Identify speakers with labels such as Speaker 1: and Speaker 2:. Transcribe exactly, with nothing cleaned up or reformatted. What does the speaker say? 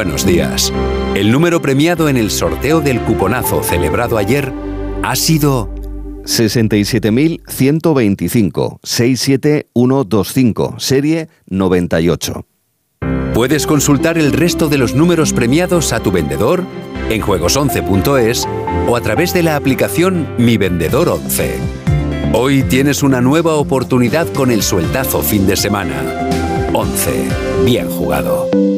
Speaker 1: Buenos días. El número premiado en el sorteo del cuponazo celebrado ayer ha sido
Speaker 2: sesenta y siete mil ciento veinticinco, sesenta y siete mil ciento veinticinco, serie noventa y ocho.
Speaker 1: Puedes consultar el resto de los números premiados a tu vendedor en juegos once punto es o a través de la aplicación Mi Vendedor once. Hoy tienes una nueva oportunidad con el sueldazo fin de semana. once. Bien jugado.